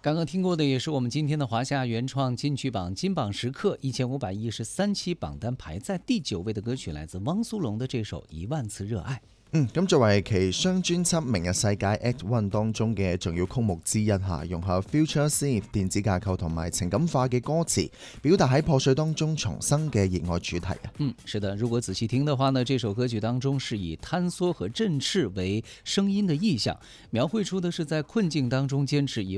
刚刚听过的也是我们今天的华夏原创金曲榜金榜时刻1513期榜單排在第9位的歌曲，來自汪蘇泷的這首《一萬次熱愛》。 咁作為其雙專輯《明日世界 Act One》當中嘅重要曲目之一嚇，融合 Future Synth 電子架構同埋情感化嘅歌詞，表達喺破碎當中重生嘅熱愛主題啊。 是的，如果仔細聽的話呢，這首歌曲當中是以坍縮和振翅為聲音的意象，描繪出的是在困境當中堅持